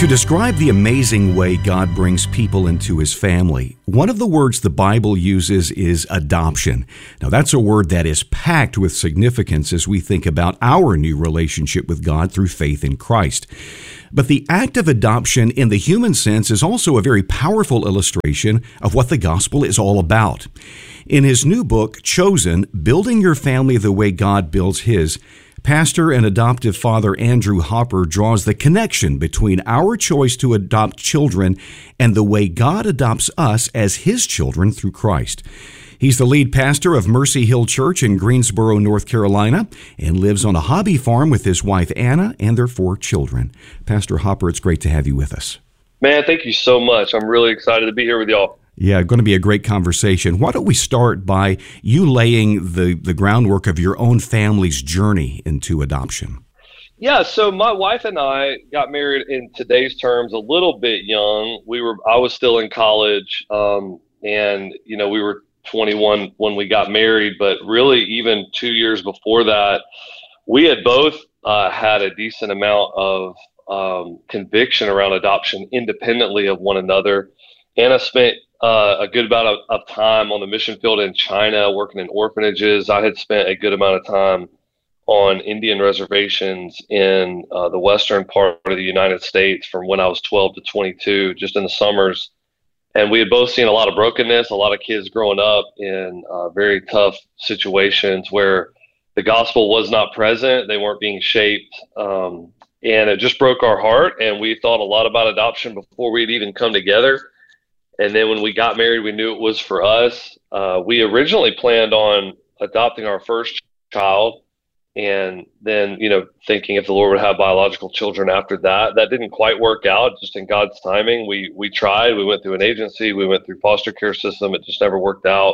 To describe the amazing way God brings people into His family, one of the words the Bible uses is adoption. Now, that's a word that is packed with significance as we think about our new relationship with God through faith in Christ. But the act of adoption in the human sense is also a very powerful illustration of what the gospel is all about. In his new book, Chosen, Building Your Family the Way God Builds His, Pastor and adoptive father Andrew Hopper draws the connection between our choice to adopt children and the way God adopts us as His children through Christ. He's the lead pastor of Mercy Hill Church in Greensboro, North Carolina, and lives on a hobby farm with his wife Anna and their 4 children. Pastor Hopper, it's great to have you with us. Man, thank you so much. I'm really excited to be here with y'all. Yeah, going to be a great conversation. Why don't we start by you laying the groundwork of your own family's journey into adoption? Yeah, so my wife and I got married in today's terms a little bit young. I was still in college, and we were 21 when we got married, but really even 2 years before that, we had both had a decent amount of conviction around adoption independently of one another. Anna spent a good amount of time on the mission field in China, working in orphanages. I had spent a good amount of time on Indian reservations in the western part of the United States from when I was 12 to 22, just in the summers. And we had both seen a lot of brokenness, a lot of kids growing up in very tough situations where the gospel was not present. They weren't being shaped. And it just broke our heart. And we thought a lot about adoption before we'd even come together. And then when we got married, we knew it was for us. We originally planned on adopting our first child, and then, thinking if the Lord would have biological children after that. That didn't quite work out, just in God's timing. We tried. We went through an agency. We went through foster care system. It just never worked out.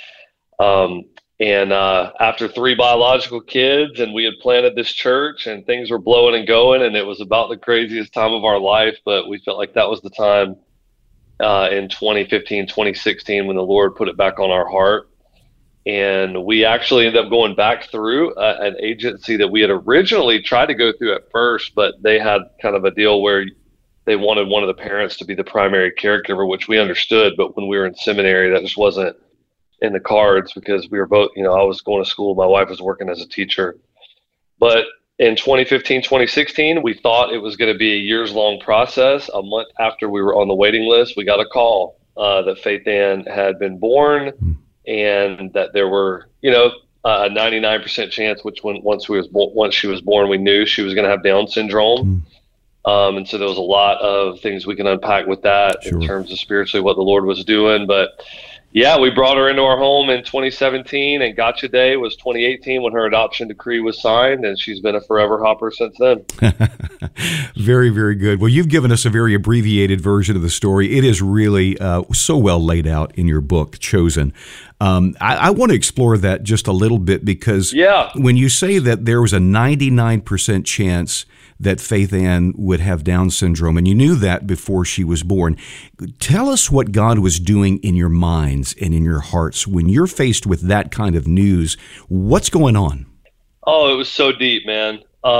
And after 3 biological kids, and we had planted this church, and things were blowing and going, and it was about the craziest time of our life, but we felt like that was the time in 2015, 2016, when the Lord put it back on our heart. And we actually ended up going back through an agency that we had originally tried to go through at first, but they had kind of a deal where they wanted one of the parents to be the primary caregiver, which we understood. But when we were in seminary, that just wasn't in the cards, because we were both, I was going to school. My wife was working as a teacher. But in 2015, 2016, we thought it was going to be a years-long process. A month after we were on the waiting list, we got a call that Faith Ann had been born, and that there were, a 99% chance, once she was born, we knew she was going to have Down syndrome. And so there was a lot of things we can unpack with that in terms of spiritually what the Lord was doing. But yeah, we brought her into our home in 2017, and Gotcha Day was 2018 when her adoption decree was signed, and she's been a forever Hopper since then. Very, very good. Well, you've given us a very abbreviated version of the story. It is really so well laid out in your book, Chosen. I want to explore that just a little bit, because when you say that there was a 99% chance that Faith Ann would have Down syndrome, and you knew that before she was born, tell us what God was doing in your minds and in your hearts when you're faced with that kind of news. What's going on? Oh, it was so deep, man.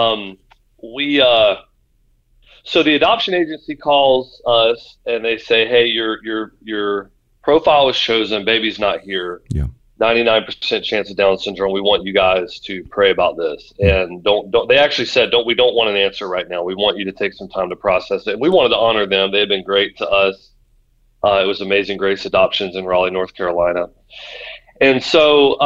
So the adoption agency calls us and they say, hey, your profile was chosen, baby's not here. Yeah. 99% chance of Down syndrome. We want you guys to pray about this. And they actually said, we don't want an answer right now. We want you to take some time to process it. And we wanted to honor them. They had been great to us. It was Amazing Grace Adoptions in Raleigh, North Carolina. And so,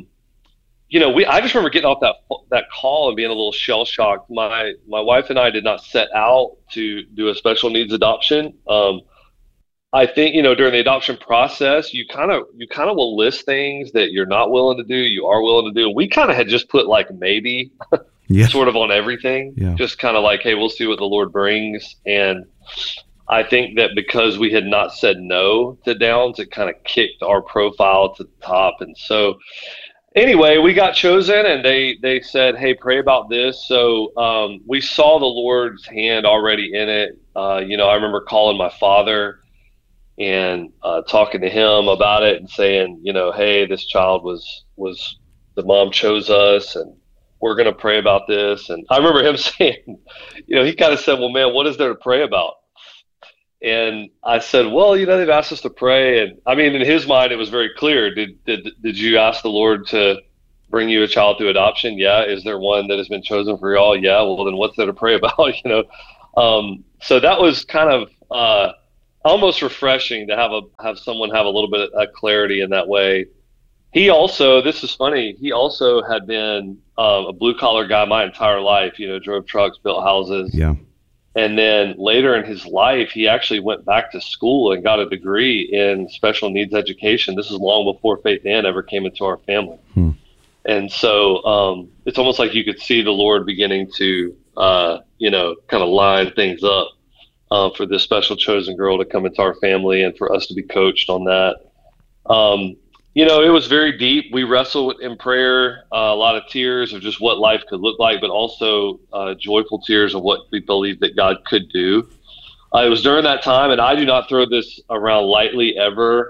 I just remember getting off that call and being a little shell shocked. My wife and I did not set out to do a special needs adoption. I think, during the adoption process, you kind of will list things that you're not willing to do, you are willing to do. We kind of had just put like maybe sort of on everything, just kind of like, hey, we'll see what the Lord brings. And I think that because we had not said no to Downs, it kind of kicked our profile to the top. And so anyway, we got chosen, and they said, hey, pray about this. So we saw the Lord's hand already in it. I remember calling my father and talking to him about it and saying, hey, this child was the mom chose us, and we're going to pray about this. And I remember him saying, he kind of said, well, man, what is there to pray about? And I said, well, they've asked us to pray. And I mean, in his mind, it was very clear. Did you ask the Lord to bring you a child through adoption? Yeah. Is there one that has been chosen for y'all? Yeah. Well, then what's there to pray about? So that was kind of almost refreshing to have someone have a little bit of clarity in that way. He also, this is funny, he also had been a blue collar guy my entire life, drove trucks, built houses. Yeah. And then later in his life, he actually went back to school and got a degree in special needs education. This is long before Faith Ann ever came into our family. And so it's almost like you could see the Lord beginning to, kind of line things up for this special chosen girl to come into our family and for us to be coached on that. It was very deep. We wrestled in prayer, a lot of tears of just what life could look like, but also joyful tears of what we believed that God could do. It was during that time, and I do not throw this around lightly ever,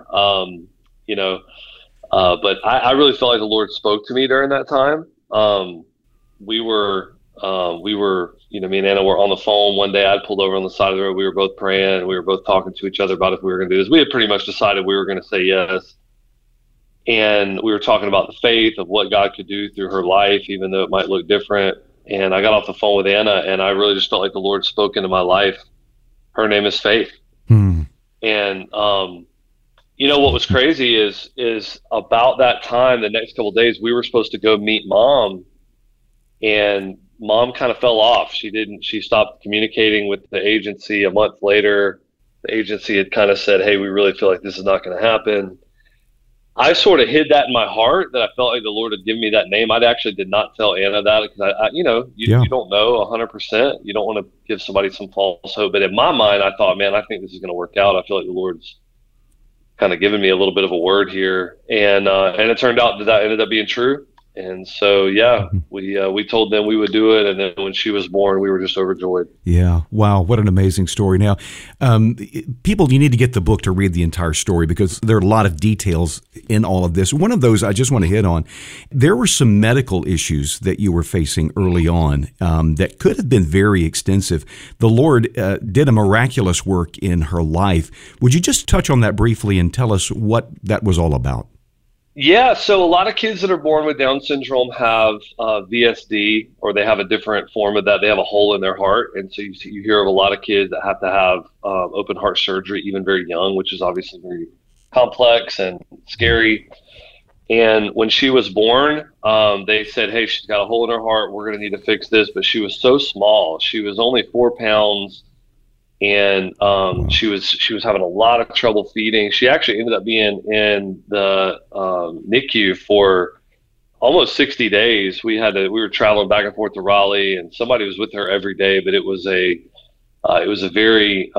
but I really felt like the Lord spoke to me during that time. We were, me and Anna were on the phone one day. I pulled over on the side of the road. We were both praying, and we were both talking to each other about if we were going to do this. We had pretty much decided we were going to say yes. And we were talking about the faith of what God could do through her life, even though it might look different. And I got off the phone with Anna, and I really just felt like the Lord spoke into my life. Her name is Faith. And, what was crazy is about that time, the next couple of days, we were supposed to go meet Mom, and Mom kind of fell off. She stopped communicating with the agency. A month later, the agency had kind of said, hey, we really feel like this is not going to happen. I sort of hid that in my heart, that I felt like the Lord had given me that name. I actually did not tell Anna that because you don't know 100%. You don't want to give somebody some false hope. But in my mind, I thought, man, I think this is going to work out. I feel like the Lord's kind of given me a little bit of a word here. And it turned out that ended up being true. And so, we told them we would do it. And then when she was born, we were just overjoyed. Yeah. Wow. What an amazing story. Now, people, you need to get the book to read the entire story because there are a lot of details in all of this. One of those I just want to hit on, there were some medical issues that you were facing early on that could have been very extensive. The Lord did a miraculous work in her life. Would you just touch on that briefly and tell us what that was all about? Yeah, so a lot of kids that are born with Down syndrome have VSD, or they have a different form of that. They have a hole in their heart. And so you hear of a lot of kids that have to have open heart surgery, even very young, which is obviously very complex and scary. And when she was born, they said, hey, she's got a hole in her heart. We're going to need to fix this. But she was so small. She was only 4 pounds. And she was having a lot of trouble feeding. She actually ended up being in the NICU for almost 60 days. We were traveling back and forth to Raleigh, and somebody was with her every day. But it was a very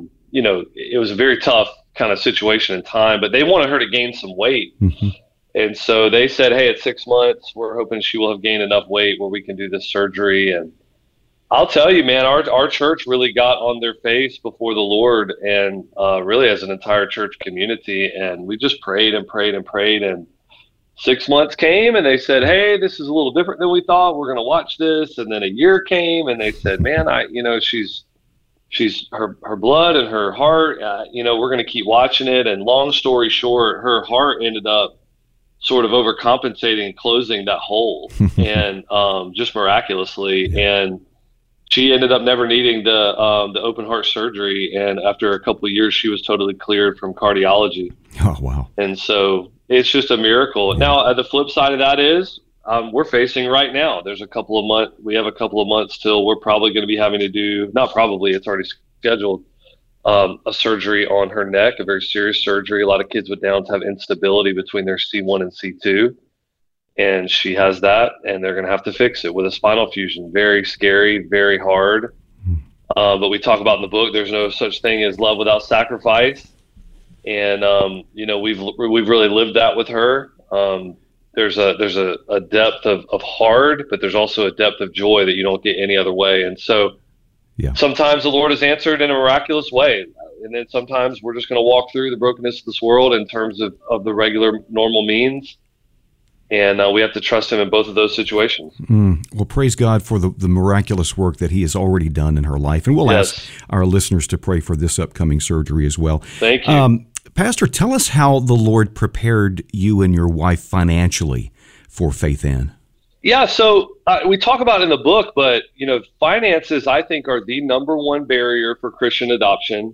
tough kind of situation and time. But they wanted her to gain some weight, and so they said, hey, at 6 months, we're hoping she will have gained enough weight where we can do this surgery. And I'll tell you, man, our church really got on their face before the Lord, and really as an entire church community. And we just prayed and prayed and prayed. And 6 months came, and they said, hey, this is a little different than we thought. We're going to watch this. And then a year came, and they said, man, she's her blood and her heart, we're going to keep watching it. And long story short, her heart ended up sort of overcompensating and closing that hole, and just miraculously. And she ended up never needing the open heart surgery, and after a couple of years, she was totally cleared from cardiology. Oh, wow. And so it's just a miracle. Yeah. Now, the flip side of that is we're facing right now. We have a couple of months till we're probably going to be having to do, not probably, it's already scheduled, a surgery on her neck, a very serious surgery. A lot of kids with Downs have instability between their C1 and C2. And she has that, and they're going to have to fix it with a spinal fusion. Very scary, very hard. But we talk about in the book, there's no such thing as love without sacrifice. And, we've really lived that with her. There's a depth of hard, but there's also a depth of joy that you don't get any other way. And so sometimes the Lord has answered in a miraculous way. And then sometimes we're just going to walk through the brokenness of this world in terms of the regular, normal means. And we have to trust him in both of those situations. Well, praise God for the miraculous work that he has already done in her life. And we'll ask our listeners to pray for this upcoming surgery as well. Thank you. Pastor, tell us how the Lord prepared you and your wife financially for Faith In. Yeah, so we talk about it in the book, but, finances, I think, are the number one barrier for Christian adoption.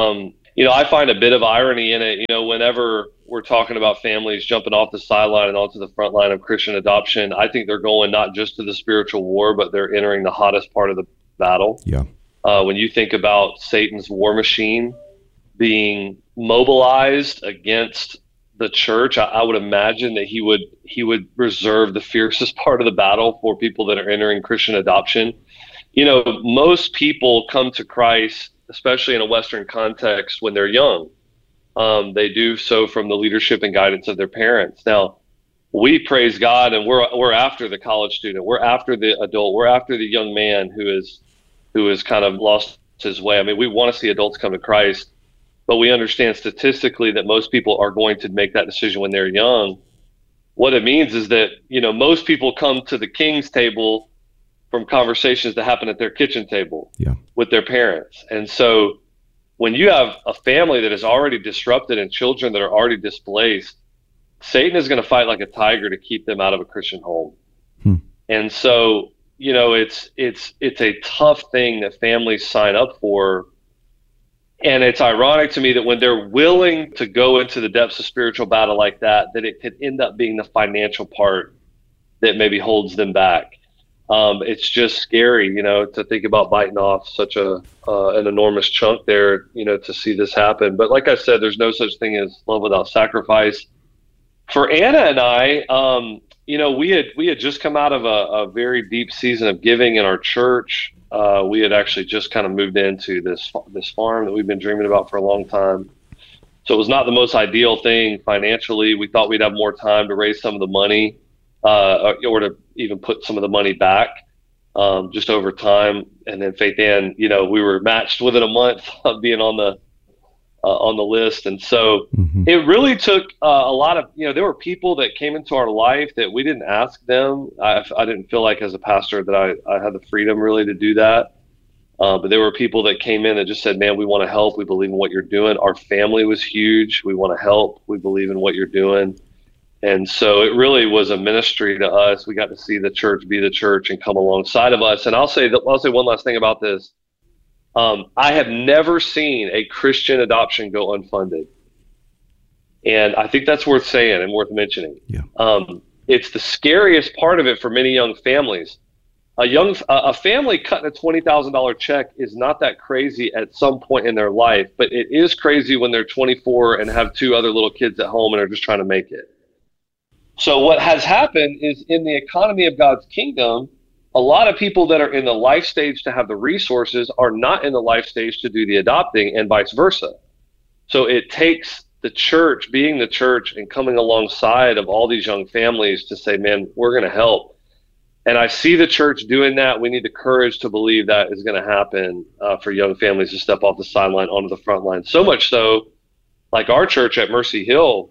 I find a bit of irony in it, whenever we're talking about families jumping off the sideline and onto the front line of Christian adoption, I think they're going not just to the spiritual war, but they're entering the hottest part of the battle. Yeah. When you think about Satan's war machine being mobilized against the church, I would imagine that he would reserve the fiercest part of the battle for people that are entering Christian adoption. Most people come to Christ, especially in a Western context, when they're young. They do so from the leadership and guidance of their parents. Now, we praise God, and we're after the college student, we're after the adult, we're after the young man who is kind of lost his way. I mean, we want to see adults come to Christ, but we understand statistically that most people are going to make that decision when they're young. What it means is that, most people come to the king's table from conversations that happen at their kitchen table with their parents. And so when you have a family that is already disrupted and children that are already displaced, Satan is going to fight like a tiger to keep them out of a Christian home. And so, it's a tough thing that families sign up for. And it's ironic to me that when they're willing to go into the depths of spiritual battle like that it could end up being the financial part that maybe holds them back. It's just scary, to think about biting off such an enormous chunk there, to see this happen. But like I said, there's no such thing as love without sacrifice. For Anna and I, we had just come out of a very deep season of giving in our church. We had actually just kind of moved into this farm that we've been dreaming about for a long time. So it was not the most ideal thing financially. We thought we'd have more time to raise some of the money, or to even put some of the money back, just over time. And then Faith In, we were matched within a month of being on the list. And so it really took a lot of, there were people that came into our life that we didn't ask them. I didn't feel like as a pastor that I had the freedom really to do that. But there were people that came in that just said, man, we want to help. We believe in what you're doing. Our family was huge. We want to help. We believe in what you're doing. And so it really was a ministry to us. We got to see the church be the church and come alongside of us. And I'll say one last thing about this. I have never seen a Christian adoption go unfunded. And I think that's worth saying and worth mentioning. Yeah. It's the scariest part of it for many young families. A family cutting a $20,000 check is not that crazy at some point in their life, but it is crazy when they're 24 and have two other little kids at home and are just trying to make it. So what has happened is in the economy of God's kingdom, a lot of people that are in the life stage to have the resources are not in the life stage to do the adopting, and vice versa. So it takes the church being the church and coming alongside of all these young families to say, man, we're going to help. And I see the church doing that. We need the courage to believe that is going to happen for young families to step off the sideline onto the front line. So much so, like our church at Mercy Hill,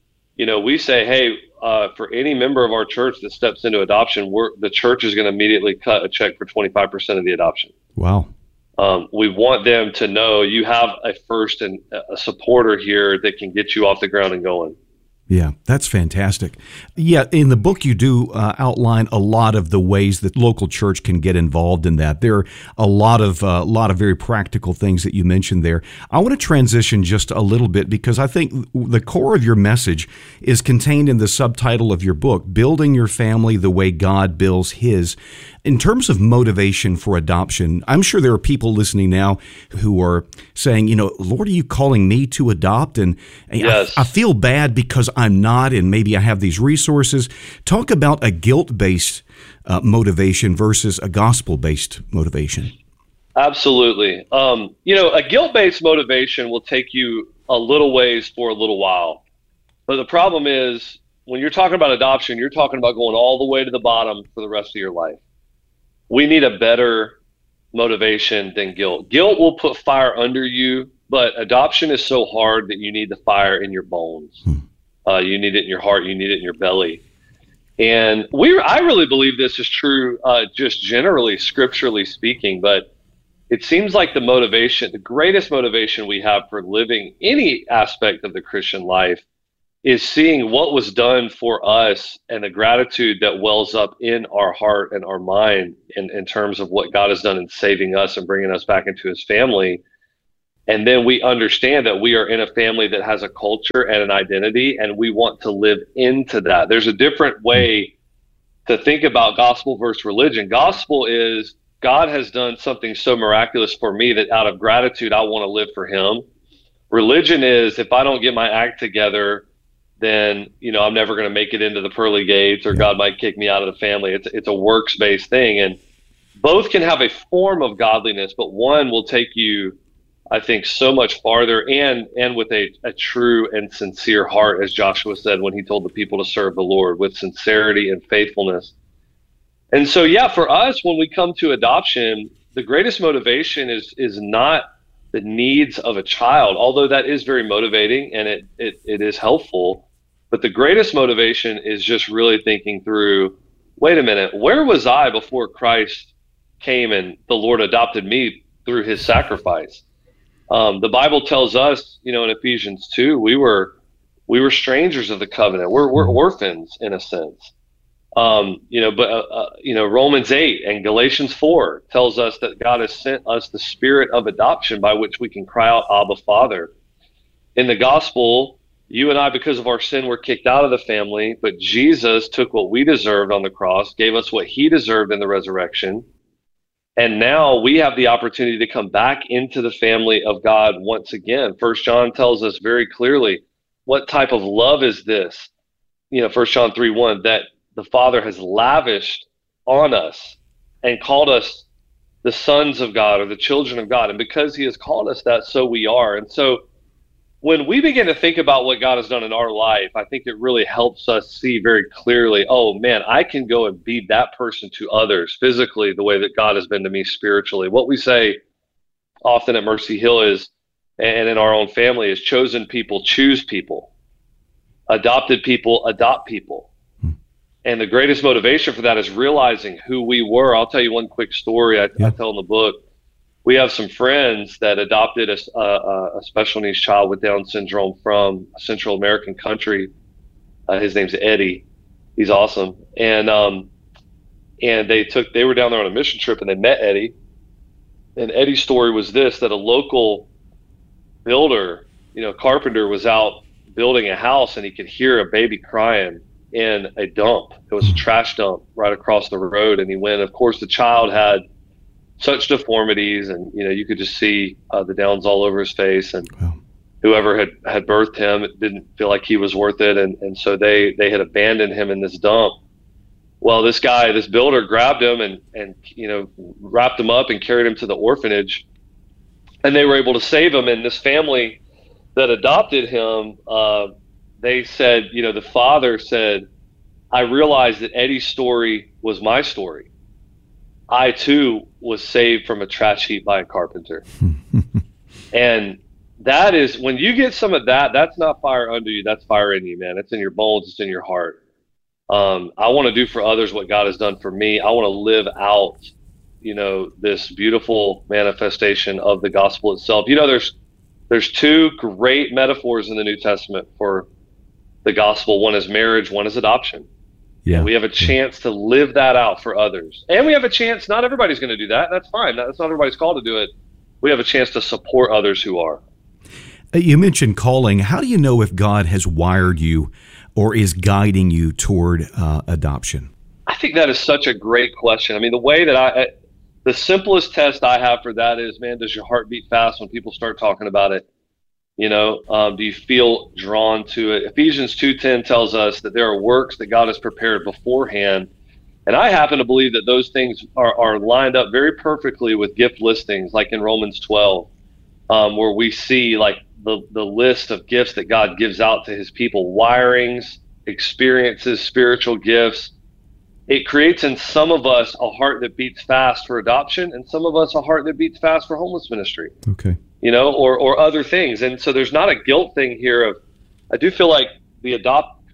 we say, hey, for any member of our church that steps into adoption, the church is going to immediately cut a check for 25% of the adoption. Wow. We want them to know you have a first and a supporter here that can get you off the ground and going. Yeah, that's fantastic. Yeah, in the book you do outline a lot of the ways that local church can get involved in that. There are a lot of very practical things that you mentioned there. I want to transition just a little bit because I think the core of your message is contained in the subtitle of your book, Building Your Family the Way God Builds His. In terms of motivation for adoption, I'm sure there are people listening now who are saying, Lord, are you calling me to adopt? And yes. I feel bad because I'm not, and maybe I have these resources. Talk about a guilt-based motivation versus a gospel-based motivation. Absolutely. A guilt-based motivation will take you a little ways for a little while. But the problem is when you're talking about adoption, you're talking about going all the way to the bottom for the rest of your life. We need a better motivation than guilt. Guilt will put fire under you, but adoption is so hard that you need the fire in your bones. You need it in your heart. You need it in your belly. And I really believe this is true, just generally, scripturally speaking, but it seems like the greatest motivation we have for living any aspect of the Christian life is seeing what was done for us and the gratitude that wells up in our heart and our mind in terms of what God has done in saving us and bringing us back into his family. And then we understand that we are in a family that has a culture and an identity, and we want to live into that. There's a different way to think about gospel versus religion. Gospel is God has done something so miraculous for me that out of gratitude, I want to live for him. Religion is, if I don't get my act together, then, I'm never going to make it into the pearly gates, or God might kick me out of the family. It's a works-based thing. And both can have a form of godliness, but one will take you, I think, so much farther and with a true and sincere heart, as Joshua said when he told the people to serve the Lord with sincerity and faithfulness. And so, for us, when we come to adoption, the greatest motivation is not the needs of a child, although that is very motivating and it is helpful. But the greatest motivation is just really thinking through, wait a minute, where was I before Christ came and the Lord adopted me through his sacrifice? The Bible tells us, in Ephesians 2, we were strangers of the covenant. We're orphans in a sense. Romans 8 and Galatians 4 tells us that God has sent us the spirit of adoption by which we can cry out, Abba, Father. In the gospel, you and I, because of our sin, were kicked out of the family, but Jesus took what we deserved on the cross, gave us what he deserved in the resurrection. And now we have the opportunity to come back into the family of God once again. 1 John tells us very clearly, what type of love is this? 1 John 3:1, that the Father has lavished on us and called us the sons of God or the children of God. And because he has called us that, so we are. And so when we begin to think about what God has done in our life, I think it really helps us see very clearly, oh man, I can go and be that person to others physically the way that God has been to me spiritually. What we say often at Mercy Hill is, and in our own family, is chosen people choose people. Adopted people adopt people. And the greatest motivation for that is realizing who we were. I'll tell you one quick story I tell in the book. We have some friends that adopted a special needs child with Down syndrome from a Central American country. His name's Eddie. He's awesome. And they were down there on a mission trip and they met Eddie. And Eddie's story was this, that a local builder, carpenter, was out building a house and he could hear a baby crying in a dump. It was a trash dump right across the road. And he went, of course, the child had such deformities, and you could just see the downs all over his face, and whoever had birthed him, it didn't feel like he was worth it, and so they had abandoned him in this dump. Well, this builder grabbed him and wrapped him up and carried him to the orphanage, and they were able to save him. And this family that adopted him, they said, the father said, I realized that Eddie's story was my story. I too was saved from a trash heap by a carpenter. And that is, when you get some of that, that's not fire under you, that's fire in you, man. It's in your bones, it's in your heart. I want to do for others what God has done for me. I want to live out, this beautiful manifestation of the gospel itself. There's two great metaphors in the New Testament for the gospel. One is marriage, one is adoption. Yeah, and we have a chance to live that out for others. And we have a chance, not everybody's going to do that. That's fine. That's not everybody's called to do it. We have a chance to support others who are. You mentioned calling. How do you know if God has wired you or is guiding you toward adoption? I think that is such a great question. I mean, the way that the simplest test I have for that is, man, does your heart beat fast when people start talking about it? Do you feel drawn to it? Ephesians 2:10 tells us that there are works that God has prepared beforehand. And I happen to believe that those things are lined up very perfectly with gift listings, like in Romans 12, where we see like the list of gifts that God gives out to his people, wirings, experiences, spiritual gifts. It creates in some of us a heart that beats fast for adoption, and some of us a heart that beats fast for homeless ministry. Okay. Or other things. And so there's not a guilt thing here I do feel like the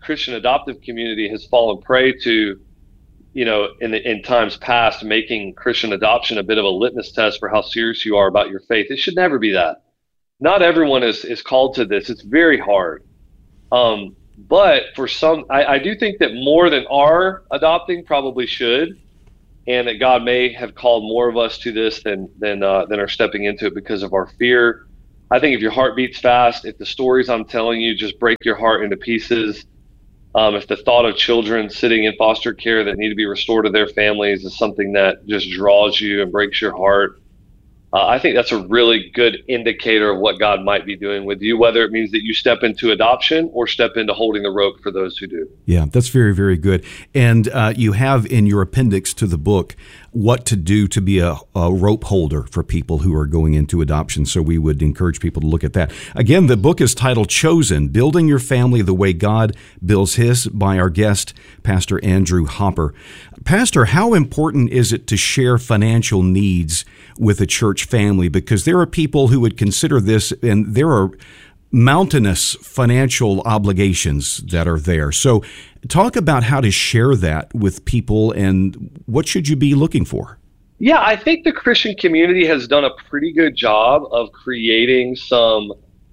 Christian adoptive community has fallen prey to, in times past, making Christian adoption a bit of a litmus test for how serious you are about your faith. It should never be that. Not everyone is called to this. It's very hard. But for some, I do think that more than are adopting probably should, and that God may have called more of us to this than are stepping into it because of our fear. I think if your heart beats fast, if the stories I'm telling you just break your heart into pieces, if the thought of children sitting in foster care that need to be restored to their families is something that just draws you and breaks your heart, I think that's a really good indicator of what God might be doing with you, whether it means that you step into adoption or step into holding the rope for those who do. Yeah, that's very, very good. And you have in your appendix to the book what to do to be a rope holder for people who are going into adoption. So we would encourage people to look at that. Again, the book is titled Chosen, Building Your Family the Way God Builds His, by our guest, Pastor Andrew Hopper. Pastor, how important is it to share financial needs with a church family? Because there are people who would consider this, and there are mountainous financial obligations that are there. So talk about how to share that with people and what should you be looking for? Yeah, I think the Christian community has done a pretty good job of creating some,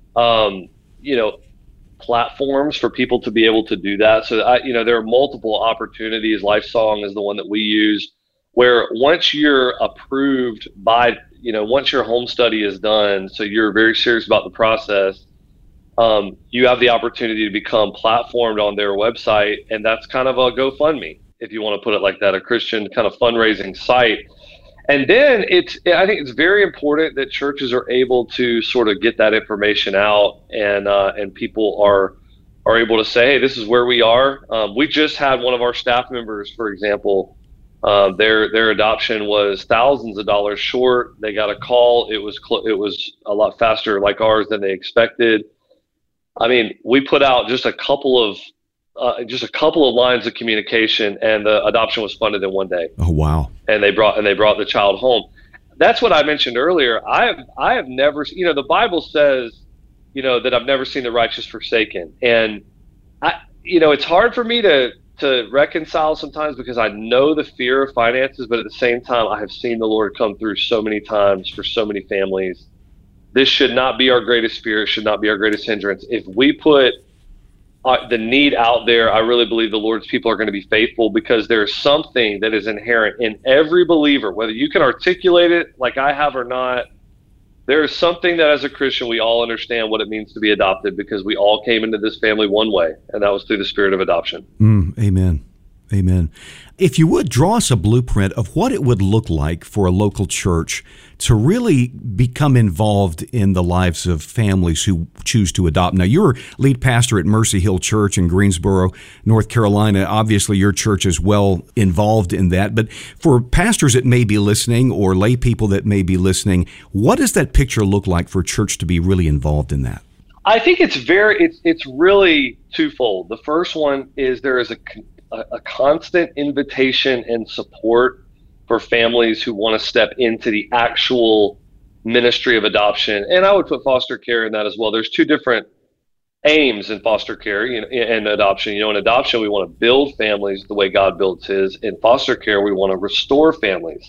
platforms for people to be able to do that. So, there are multiple opportunities. LifeSong is the one that we use, where once you're approved by, once your home study is done, so you're very serious about the process, you have the opportunity to become platformed on their website, and that's kind of a GoFundMe, if you want to put it like that, a Christian kind of fundraising site. And then I think it's very important that churches are able to sort of get that information out, and people are able to say, hey, this is where we are. We just had one of our staff members, for example, their adoption was thousands of dollars short. They got a call. It was a lot faster like ours than they expected. I mean, we put out just a couple of lines of communication, and the adoption was funded in one day. Oh, wow. And they brought the child home. That's what I mentioned earlier. I have never, the Bible says, that I've never seen the righteous forsaken. And it's hard for me to reconcile sometimes, because I know the fear of finances, but at the same time, I have seen the Lord come through so many times for so many families. This should not be our greatest fear. It should not be our greatest hindrance. If we put the need out there, I really believe the Lord's people are going to be faithful, because there's something that is inherent in every believer, whether you can articulate it like I have or not. There is something that as a Christian, we all understand what it means to be adopted, because we all came into this family one way, and that was through the spirit of adoption. Amen. Amen. If you would, draw us a blueprint of what it would look like for a local church to really become involved in the lives of families who choose to adopt. Now, you're lead pastor at Mercy Hill Church in Greensboro, North Carolina. Obviously, your church is well involved in that. But for pastors that may be listening, or lay people that may be listening, what does that picture look like for a church to be really involved in that? I think it's really twofold. The first one is there is a constant invitation and support for families who want to step into the actual ministry of adoption. And I would put foster care in that as well. There's two different aims in foster care and adoption. In adoption, we want to build families the way God builds his. In foster care, we want to restore families,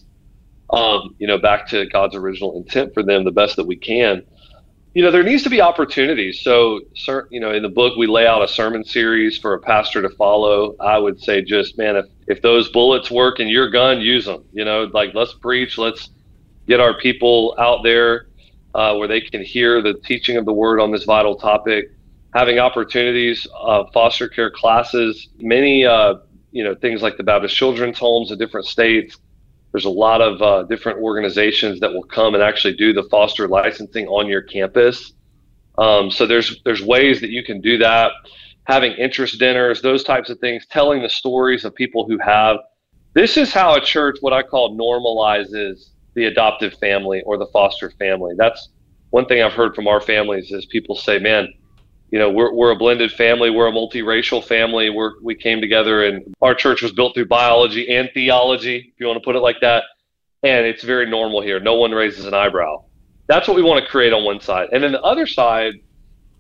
back to God's original intent for them the best that we can. There needs to be opportunities. So, in the book, we lay out a sermon series for a pastor to follow. I would say just, man, if those bullets work in your gun, use them. Let's preach. Let's get our people out there where they can hear the teaching of the word on this vital topic. Having opportunities, foster care classes, many, things like the Baptist Children's Homes in different states. There's a lot of different organizations that will come and actually do the foster licensing on your campus. So there's ways that you can do that. Having interest dinners, those types of things, telling the stories of people who have. This is how a church, what I call, normalizes the adoptive family or the foster family. That's one thing I've heard from our families is people say, man, we're a blended family. We're a multiracial family. We came together, and our church was built through biology and theology, if you want to put it like that. And it's very normal here. No one raises an eyebrow. That's what we want to create on one side. And then the other side,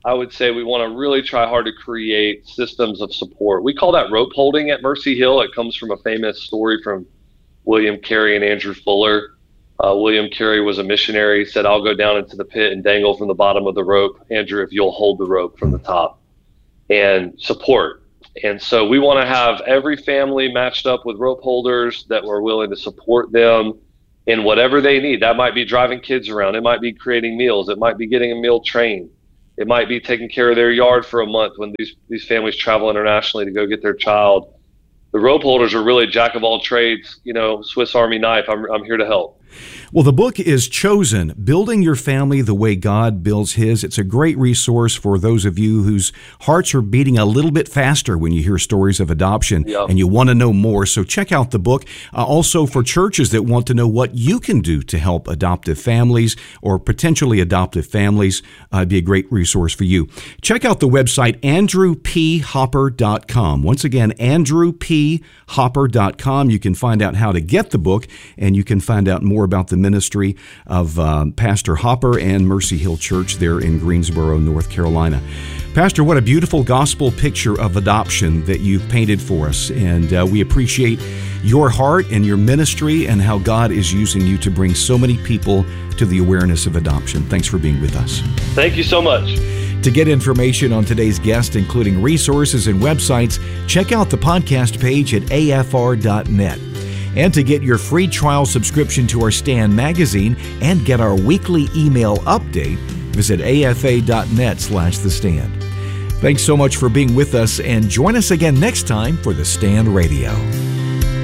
I would say we want to really try hard to create systems of support. We call that rope holding at Mercy Hill. It comes from a famous story from William Carey and Andrew Fuller. William Carey was a missionary. He said, I'll go down into the pit and dangle from the bottom of the rope, Andrew, if you'll hold the rope from the top, and support. And so we want to have every family matched up with rope holders that are willing to support them in whatever they need. That might be driving kids around. It might be creating meals. It might be getting a meal train. It might be taking care of their yard for a month when these families travel internationally to go get their child. The rope holders are really jack of all trades, Swiss Army knife. I'm here to help. Well, the book is Chosen, Building Your Family the Way God Builds His. It's a great resource for those of you whose hearts are beating a little bit faster when you hear stories of adoption and you want to know more. So check out the book. Also for churches that want to know what you can do to help adoptive families or potentially adoptive families, it'd be a great resource for you. Check out the website, andrewphopper.com. Once again, andrewphopper.com. You can find out how to get the book, and you can find out more about the ministry of Pastor Hopper and Mercy Hill Church there in Greensboro, North Carolina. Pastor, what a beautiful gospel picture of adoption that you've painted for us, and we appreciate your heart and your ministry and how God is using you to bring so many people to the awareness of adoption. Thanks for being with us. Thank you so much. To get information on today's guest, including resources and websites, check out the podcast page at afr.net. And to get your free trial subscription to our Stand magazine and get our weekly email update, visit afa.net/The Stand. Thanks so much for being with us, and join us again next time for The Stand Radio.